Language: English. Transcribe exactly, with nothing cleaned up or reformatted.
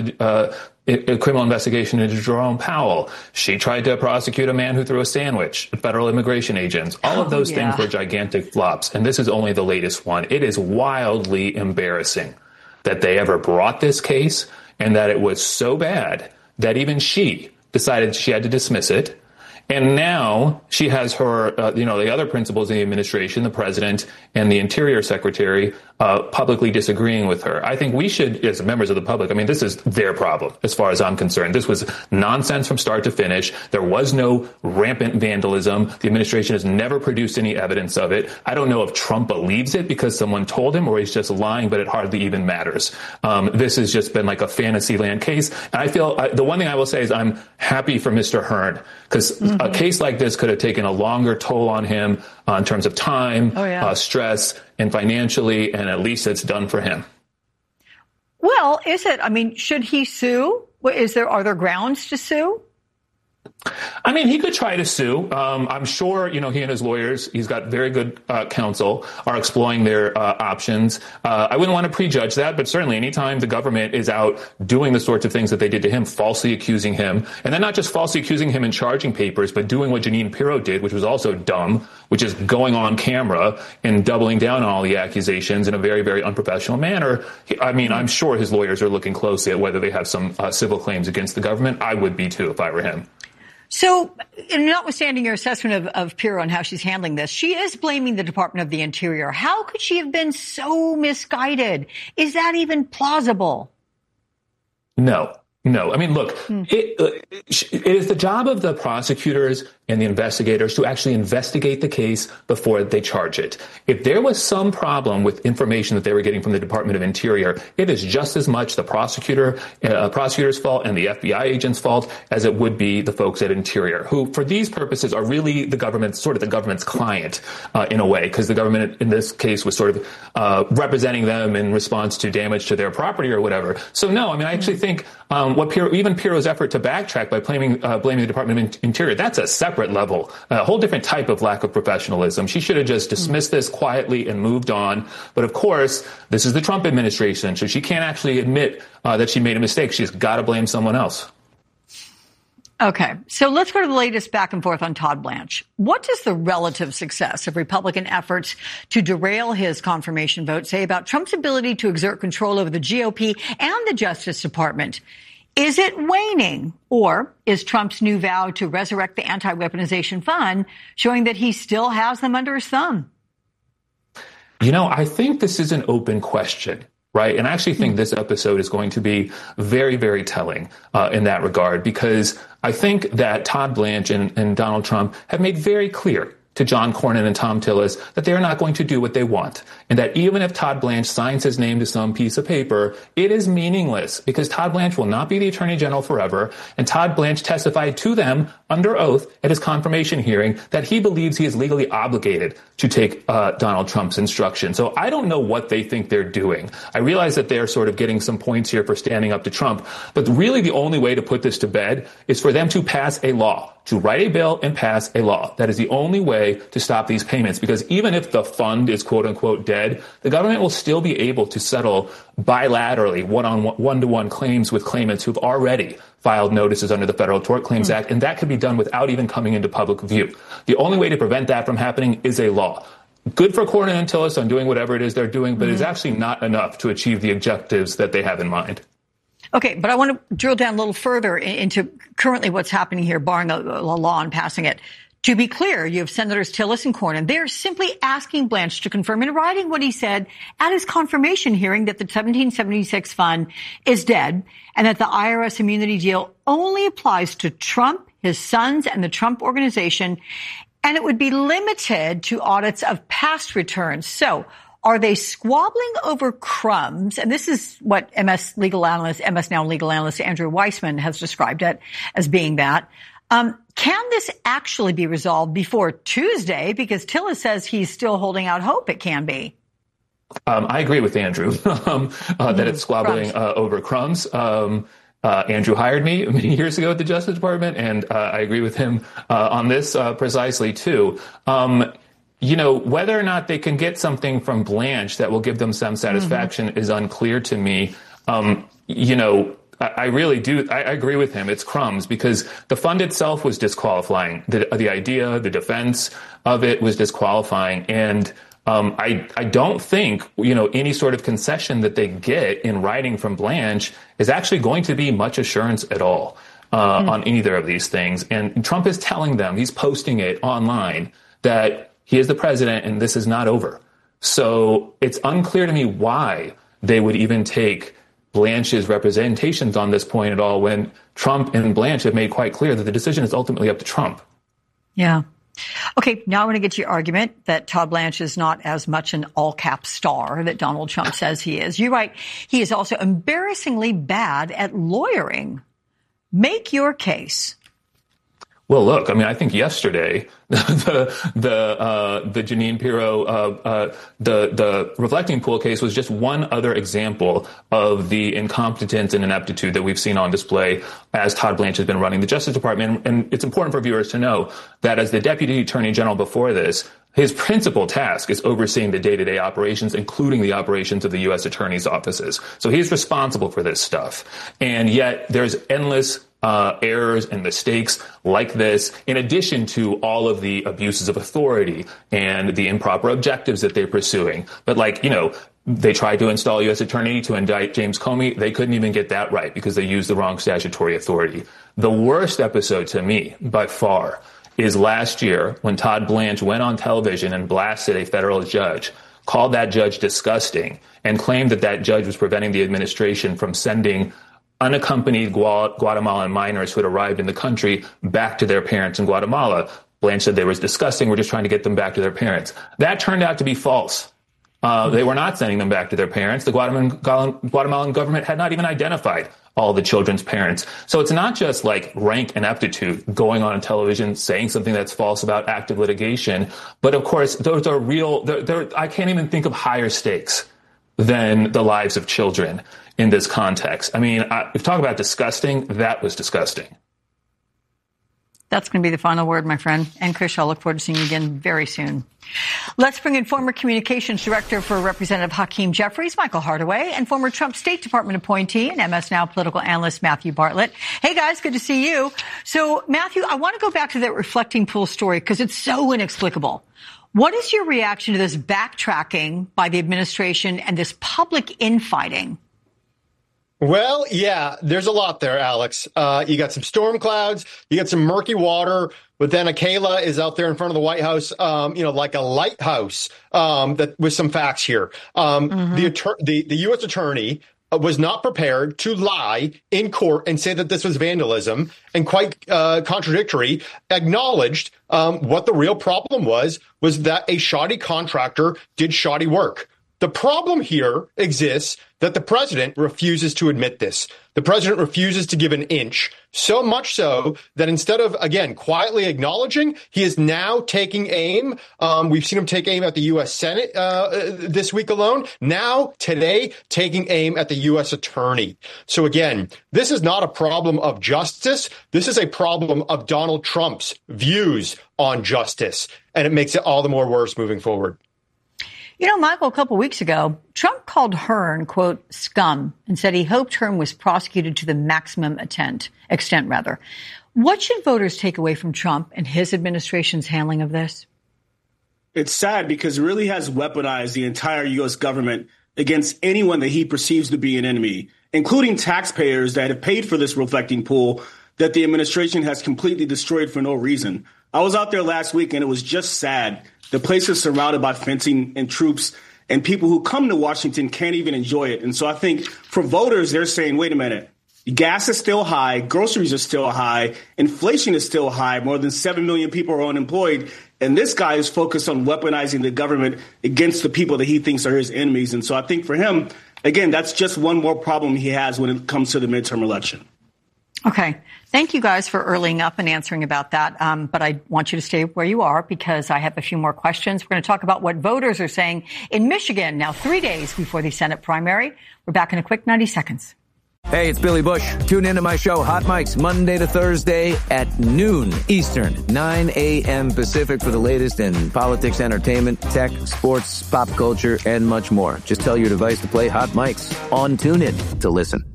uh, a criminal investigation into Jerome Powell. She tried to prosecute a man who threw a sandwich at federal immigration agents. All of those oh, yeah. things were gigantic flops. And this is only the latest one. It is wildly embarrassing that they ever brought this case and that it was so bad that even she decided she had to dismiss it. And now she has her, uh, you know, the other principals in the administration, the president and the Interior Secretary, uh, publicly disagreeing with her. I think we should, as members of the public, I mean, this is their problem as far as I'm concerned. This was nonsense from start to finish. There was no rampant vandalism. The administration has never produced any evidence of it. I don't know if Trump believes it because someone told him or he's just lying, but it hardly even matters. Um, this has just been like a fantasy land case. And I feel uh, the one thing I will say is I'm happy for Mister Hearn because mm-hmm. a case like this could have taken a longer toll on him uh, in terms of time, oh, yeah. uh, stress, and financially, and at least it's done for him. Well, is it? I mean, should he sue? Is there, are there grounds to sue? I mean, he could try to sue. Um, I'm sure, you know, he and his lawyers, he's got very good uh, counsel, are exploring their uh, options. Uh, I wouldn't want to prejudge that, but certainly anytime the government is out doing the sorts of things that they did to him, falsely accusing him, and then not just falsely accusing him in charging papers, but doing what Jeanine Pirro did, which was also dumb, which is going on camera and doubling down on all the accusations in a very, very unprofessional manner. I mean, I'm sure his lawyers are looking closely at whether they have some uh, civil claims against the government. I would be, too, if I were him. So, notwithstanding your assessment of, of Pirro and how she's handling this, she is blaming the Department of the Interior. How could she have been so misguided? Is that even plausible? No. No. I mean, look, mm. it, uh, it is the job of the prosecutors and the investigators to actually investigate the case before they charge it. If there was some problem with information that they were getting from the Department of Interior, it is just as much the prosecutor, uh, prosecutor's fault and the F B I agent's fault as it would be the folks at Interior, who for these purposes are really the government's, sort of the government's client uh, in a way, because the government in this case was sort of uh, representing them in response to damage to their property or whatever. So no, I mean, I actually think um, what Pirro, even Pirro's effort to backtrack by blaming, uh, blaming the Department of Interior, that's a separate level, a whole different type of lack of professionalism. She should have just dismissed this quietly and moved on. But of course, this is the Trump administration, so she can't actually admit uh, that she made a mistake. She's got to blame someone else. Okay, so let's go to the latest back and forth on Todd Blanche. What does the relative success of Republican efforts to derail his confirmation vote say about Trump's ability to exert control over the G O P and the Justice Department? Is it waning, or is Trump's new vow to resurrect the anti-weaponization fund showing that he still has them under his thumb? You know, I think this is an open question, right? And I actually think this episode is going to be very, very telling uh, in that regard, because I think that Todd Blanche and, and Donald Trump have made very clear to John Cornyn and Thom Tillis that they are not going to do what they want. And that even if Todd Blanche signs his name to some piece of paper, it is meaningless because Todd Blanche will not be the Attorney General forever. And Todd Blanche testified to them under oath at his confirmation hearing that he believes he is legally obligated to take uh, Donald Trump's instruction. So I don't know what they think they're doing. I realize that they're sort of getting some points here for standing up to Trump. But really the only way to put this to bed is for them to pass a law, to write a bill and pass a law. That is the only way to stop these payments, because even if the fund is quote unquote dead, the government will still be able to settle bilaterally one-on-one, one-to-one claims with claimants who've already filed notices under the Federal Tort Claims mm. Act, and that can be done without even coming into public view. The only way to prevent that from happening is a law. Good for Cornyn and Tillis on doing whatever it is they're doing, but mm. it's actually not enough to achieve the objectives that they have in mind. Okay, but I want to drill down a little further into currently what's happening here, barring the law and passing it. To be clear, you have Senators Tillis and Cornyn. They are simply asking Blanche to confirm in writing what he said at his confirmation hearing, that the seventeen seventy-six fund is dead and that the I R S immunity deal only applies to Trump, his sons, and the Trump organization, and it would be limited to audits of past returns. So are they squabbling over crumbs? And this is what M S legal analyst, M S Now legal analyst Andrew Weissman has described it as being that. Um, can this actually be resolved before Tuesday? Because Tillis says he's still holding out hope it can be. Um, I agree with Andrew um, uh, that it's squabbling uh, over crumbs. Um, uh, Andrew hired me many years ago at the Justice Department, and uh, I agree with him uh, on this uh, precisely, too. Um, you know, whether or not they can get something from Blanche that will give them some satisfaction mm-hmm. is unclear to me. Um, you know, I, I really do. I, I agree with him. It's crumbs because the fund itself was disqualifying. The, the idea, the defense of it was disqualifying. And um, I, I don't think, you know, any sort of concession that they get in writing from Blanche is actually going to be much assurance at all uh, mm. on either of these things. And Trump is telling them, he's posting it online, that he is the president and this is not over. So it's unclear to me why they would even take Blanche's representations on this point at all when Trump and Blanche have made quite clear that the decision is ultimately up to Trump. Yeah. Okay, now I want to get to your argument that Todd Blanche is not as much an all-cap star that Donald Trump says he is. You're right. He is also embarrassingly bad at lawyering. Make your case. Well, look, I mean, I think yesterday the the uh, the Jeanine Pirro uh, uh, the the reflecting pool case was just one other example of the incompetence and ineptitude that we've seen on display as Todd Blanche has been running the Justice Department. And it's important for viewers to know that as the Deputy Attorney General before this, his principal task is overseeing the day-to-day operations, including the operations of the U S attorney's offices. So he's responsible for this stuff. And yet there's endless uh errors and mistakes like this, in addition to all of the abuses of authority and the improper objectives that they're pursuing. But like, you know, they tried to install a U S attorney to indict James Comey. They couldn't even get that right because they used the wrong statutory authority. The worst episode to me, by far, is last year when Todd Blanche went on television and blasted a federal judge, called that judge disgusting, and claimed that that judge was preventing the administration from sending unaccompanied Guatemalan minors who had arrived in the country back to their parents in Guatemala. Blanche said they were disgusting. We're just trying to get them back to their parents. That turned out to be false. Uh, they were not sending them back to their parents. The Guatemalan, Guatemalan government had not even identified all the children's parents. So it's not just like rank ineptitude going on television, saying something that's false about active litigation. But of course, those are real. They're, they're, I can't even think of higher stakes than the lives of children in this context. I mean, I, if talk about disgusting, that was disgusting. That's going to be the final word, my friend. And Krish, I'll look forward to seeing you again very soon. Let's bring in former communications director for Representative Hakeem Jeffries, Michael Hardaway, and former Trump State Department appointee and M S Now political analyst Matthew Bartlett. Hey, guys, good to see you. So, Matthew, I want to go back to that reflecting pool story because it's so inexplicable. What is your reaction to this backtracking by the administration and this public infighting? Well, yeah, there's a lot there, Alex. Uh, you got some storm clouds, you got some murky water, but then Akela is out there in front of the White House, um, you know, like a lighthouse, um, that with some facts here. Um, mm-hmm. the, attor- the, the U S attorney was not prepared to lie in court and say that this was vandalism, and quite uh, contradictory, acknowledged um, what the real problem was, was that a shoddy contractor did shoddy work. The problem here exists that the president refuses to admit this. The president refuses to give an inch, so much so that instead of, again, quietly acknowledging, he is now taking aim. Um, we've seen him take aim at the U S Senate uh, this week alone. Now, today, taking aim at the U S attorney. So again, this is not a problem of justice. This is a problem of Donald Trump's views on justice, and it makes it all the more worse moving forward. You know, Michael, a couple of weeks ago, Trump called Hearn, quote, scum, and said he hoped Hearn was prosecuted to the maximum extent, extent rather. What should voters take away from Trump and his administration's handling of this? It's sad because it really has weaponized the entire U S government against anyone that he perceives to be an enemy, including taxpayers that have paid for this reflecting pool that the administration has completely destroyed for no reason. I was out there last week and it was just sad. The place is surrounded by fencing and troops, and people who come to Washington can't even enjoy it. And so I think for voters, they're saying, wait a minute, gas is still high, groceries are still high, inflation is still high, more than seven million people are unemployed, and this guy is focused on weaponizing the government against the people that he thinks are his enemies. And so I think for him, again, that's just one more problem he has when it comes to the midterm election. Okay. Thank you guys for earlying up and answering about that. Um, but I want you to stay where you are because I have a few more questions. We're going to talk about what voters are saying in Michigan now three days before the Senate primary. We're back in a quick ninety seconds. Hey, it's Billy Bush. Tune into my show, Hot Mics, Monday to Thursday at noon Eastern, nine a.m. Pacific for the latest in politics, entertainment, tech, sports, pop culture, and much more. Just tell your device to play Hot Mics on TuneIn to listen.